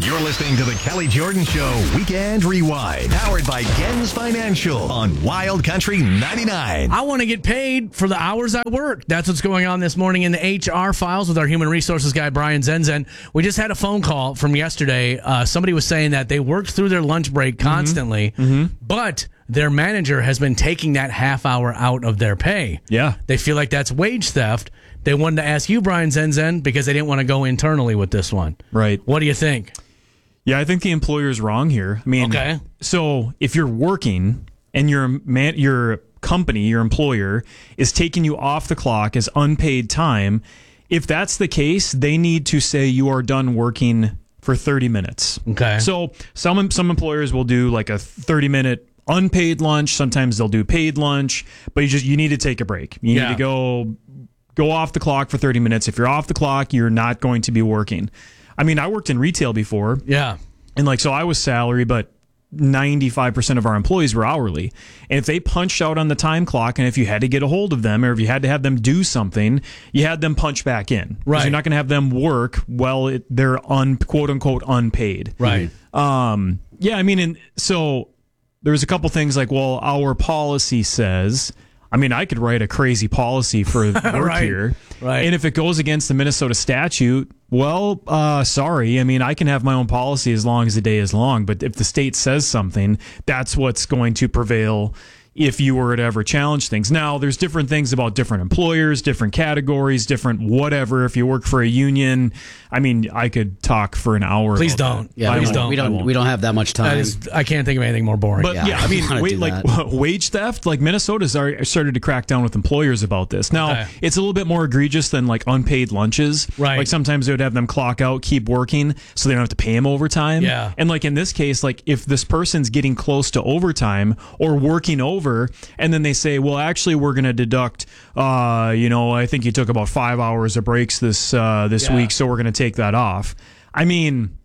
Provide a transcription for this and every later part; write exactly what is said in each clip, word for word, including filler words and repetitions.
You're listening to the Kelly Jordan Show Weekend Rewind, powered by Gens Financial on Wild Country ninety-nine. I want to get paid for the hours I work. That's what's going on this morning in the H R files with our human resources guy, Brian Zenzen. We just had a phone call from yesterday. Uh, somebody was saying that they worked through their lunch break constantly, mm-hmm. Mm-hmm. but their manager has been taking that half hour out of their pay. Yeah. They feel like that's wage theft. They wanted to ask you, Brian Zenzen, because they didn't want to go internally with this one. Right. What do you think? Yeah, I think the employer's wrong here. I mean, okay. So if you're working and your man, your company, your employer is taking you off the clock as unpaid time, if that's the case, they need to say you are done working for thirty minutes. Okay. So some some employers will do like a thirty minute unpaid lunch. Sometimes they'll do paid lunch, but you just you need to take a break. You yeah. need to go go off the clock for thirty minutes. If you're off the clock, you're not going to be working. I mean, I worked in retail before. Yeah. And like, so I was salary, but ninety-five percent of our employees were hourly. And if they punched out on the time clock, and if you had to get a hold of them, or if you had to have them do something, you had them punch back in. Right. You're not going to have them work while it, they're un, quote unquote unpaid. Right. Um, yeah, I mean, and so there was a couple things like, well, our policy says, I mean, I could write a crazy policy for work right. here. Right. And if it goes against the Minnesota statute, well, uh, sorry. I mean, I can have my own policy as long as the day is long. But if the state says something, that's what's going to prevail if you were to ever challenge things. Now, there's different things about different employers, different categories, different whatever. If you work for a union, I mean, I could talk for an hour. Please about don't. That. Yeah, Please we don't. We don't. We don't have that much time. That is, I can't think of anything more boring. But yeah, Yeah, I I mean, wanna wait, do like that. wage theft, like Minnesota's already started to crack down with employers about this. Now, Okay. it's a little bit more egregious than like unpaid lunches. Right. Like sometimes they would have them clock out, keep working, so they don't have to pay them overtime. Yeah. And like in this case, like if this person's getting close to overtime or working over, and then they say, well, actually, we're going to deduct, uh, you know, I think you took about five hours of breaks this uh, this Yeah. week, so we're going to take that off. I mean,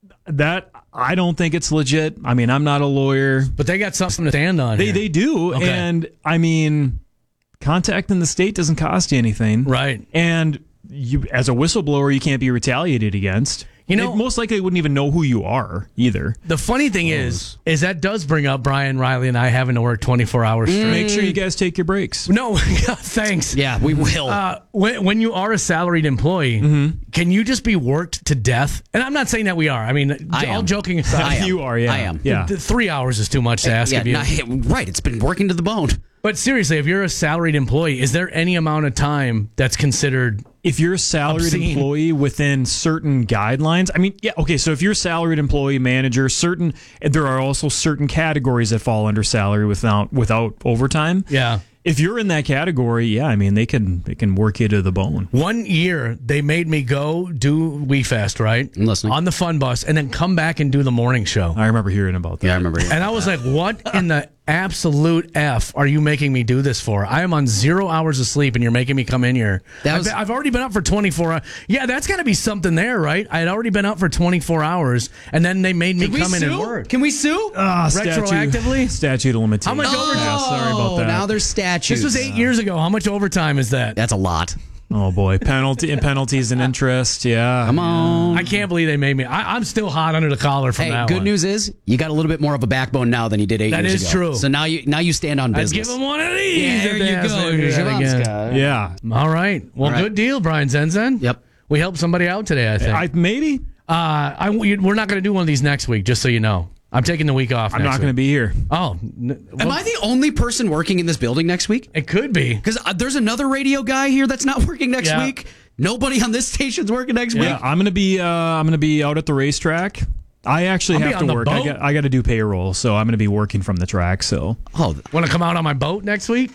that I don't think it's legit. I mean, I'm not a lawyer. But they got something to stand on They here. they do, Okay. and I mean, contacting the state doesn't cost you anything, Right. And you, as a whistleblower, you can't be retaliated against. You know- They most likely wouldn't even know who you are either. The funny thing is, is that does bring up Brian Riley and I having to work twenty-four hours straight. Make sure you guys take your breaks. No, thanks. Yeah, we will. Uh, when, when you are a salaried employee, Mm-hmm. can you just be worked to death? And I'm not saying that we are. I mean, I all am. joking aside, I am. You are, yeah. I am. Yeah. the three hours is too much to ask yeah, of you. not- right. It's been working to the bone. But seriously, if you're a salaried employee, is there any amount of time that's considered? If you're a salaried Obscene. employee within certain guidelines, I mean, yeah, okay, so if you're a salaried employee, manager, certain, there are also certain categories that fall under salary without without overtime. Yeah. If you're in that category, yeah, I mean, they can they can work you to the bone. One year, they made me go do WeFest, right? I'm listening. On the fun bus, and then come back and do the morning show. I remember hearing about that. Yeah, I remember. And I was like, what in the absolute F are you making me do this for? I am on zero hours of sleep and you're making me come in here. That I've, was- been- I've already been up for twenty-four hours. Yeah, that's got to be something there, right? I had already been up for twenty-four hours and then they made me Can we come in and sue? work. Can we sue? Ah, statute- Retroactively? Statute of limitations. How much oh, overtime? Yeah, sorry about that. Now there's statutes. This was eight years ago. How much overtime is that? That's a lot. Oh boy, penalty and penalties and interest. Yeah, Come on. I can't believe they made me. I, I'm still hot under the collar from Hey, that good one. news is you got a little bit more of a backbone now than you did eight That years is ago. true. So now you now you stand on I'd business. give him one of these. Yeah, if there they you asked go. me to do Here's that your again. Scott. yeah. All right. Well, All right. good deal, Brian Zenzen. Yep. We helped somebody out today, I think. I, maybe Uh, I, we're not going to do one of these next week, just so you know. I'm taking the week off. I'm next not going to week. be here. Oh, n- Am well, I the only person working in this building next week? it could be. Because uh, there's another radio guy here that's not working next Yeah. week. Nobody on this station's working next Yeah, week. I'm gonna be. Uh, I'm gonna be out at the racetrack. I actually I'll be have on to the work. I boat. got. I got to do payroll, so I'm gonna be working from the track. So Oh, Want to come out on my boat next week?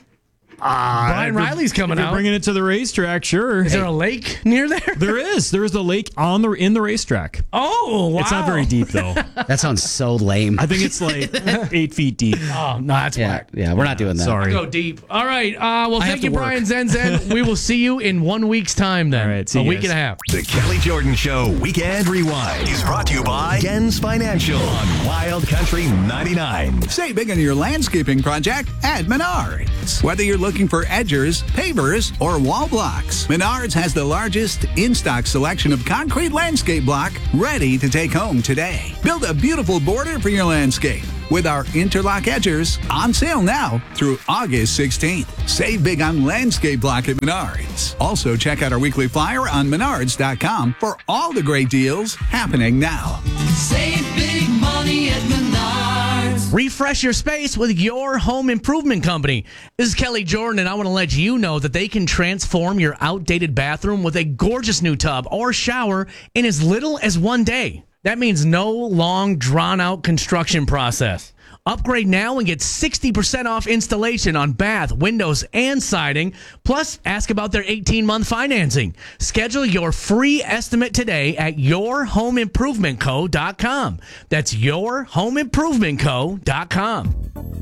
Brian Riley's coming if you're out. bringing it to the racetrack, sure. Is there a lake near there? There is. There is the lake on the in the racetrack. Oh, wow. It's not very deep though. that sounds so lame. I think it's like eight feet deep. Oh, no, that's yeah, whack. yeah, we're not doing that. Sorry. Go deep. All right. Uh, well, I have thank you, to work. Brian Zenzen. We will see you in one week's time then. All right, see a you week guys. and a half. The Kelly Jordan Show Weekend Rewind is brought to you by Gens Financial on Wild Country ninety-nine. Save big on your landscaping project at Menards. Whether you're looking for edgers, pavers, or wall blocks, Menards has the largest in-stock selection of concrete landscape block ready to take home today. Build a beautiful border for your landscape with our interlock edgers on sale now through August sixteenth. Save big on landscape block at Menards. Also, check out our weekly flyer on menards dot com for all the great deals happening now. Save big money at Menards. Refresh your space with your home improvement company. This is Kelly Jordan, and I want to let you know that they can transform your outdated bathroom with a gorgeous new tub or shower in as little as one day. That means no long, drawn-out construction process. Upgrade now and get sixty percent off installation on bath, windows, and siding. Plus, ask about their eighteen-month financing. Schedule your free estimate today at your home improvement co dot com. That's your home improvement co dot com.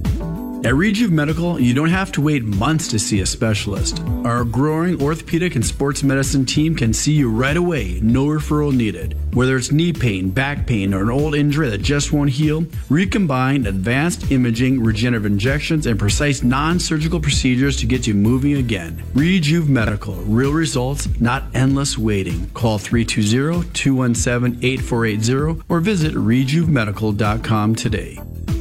At Rejuve Medical, you don't have to wait months to see a specialist. Our growing orthopedic and sports medicine team can see you right away, no referral needed. Whether it's knee pain, back pain, or an old injury that just won't heal, recombine advanced imaging, regenerative injections, and precise non-surgical procedures to get you moving again. Rejuve Medical, real results, not endless waiting. Call three two zero, two one seven, eight four eight zero or visit rejuve medical dot com today.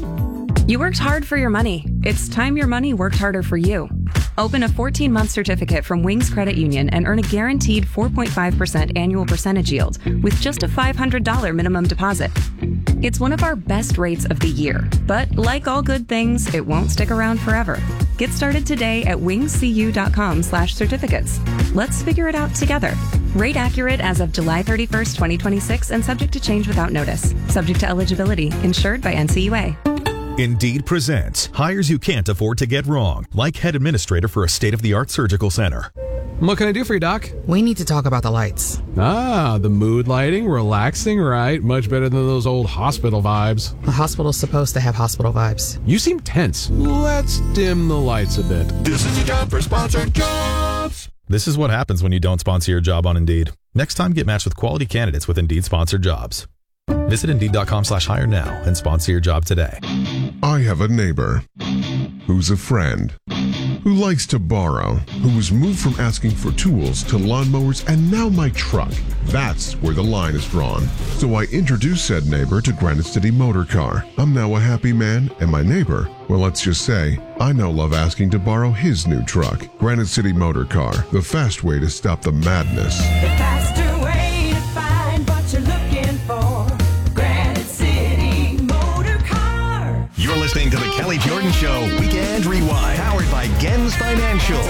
You worked hard for your money. It's time your money worked harder for you. Open a fourteen-month certificate from Wings Credit Union and earn a guaranteed four point five percent annual percentage yield with just a five hundred dollars minimum deposit. It's one of our best rates of the year, but like all good things, it won't stick around forever. Get started today at wingscu.com slash certificates. Let's figure it out together. Rate accurate as of July thirty-first, twenty twenty-six and subject to change without notice. Subject to eligibility. Insured by N C U A. Indeed presents hires you can't afford to get wrong, like head administrator for a state-of-the-art surgical center. What can I do for you, Doc? We need to talk about the lights. Ah, the mood lighting, relaxing, right? Much better than those old hospital vibes. A hospital's supposed to have hospital vibes. You seem tense. Let's dim the lights a bit. This is a job for sponsored jobs. This is what happens when you don't sponsor your job on Indeed. Next time, get matched with quality candidates with Indeed sponsored jobs. Visit Indeed.com slash hire now and sponsor your job today. I have a neighbor who's a friend, who likes to borrow, who was moved from asking for tools to lawnmowers and now my truck. That's where the line is drawn. So I introduced said neighbor to Granite City Motor Car. I'm now a happy man, and my neighbor, well, let's just say, I now love asking to borrow his new truck. Granite City Motor Car, the fast way to stop the madness. The faster way to find what you're looking for. Granite City Motor Car. You're listening to the Kelly Jordan Show Weekend Rewind, powered by Gens Financial